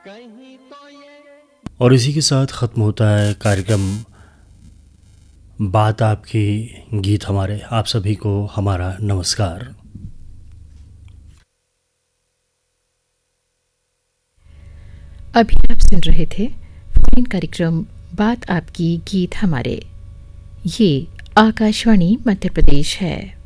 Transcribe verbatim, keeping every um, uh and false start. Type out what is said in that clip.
और इसी के साथ ख़त्म होता है कार्यक्रम बात आपकी गीत हमारे। आप सभी को हमारा नमस्कार। अभी आप सुन रहे थे फोन कार्यक्रम बात आपकी गीत हमारे। ये आकाशवाणी मध्य प्रदेश है।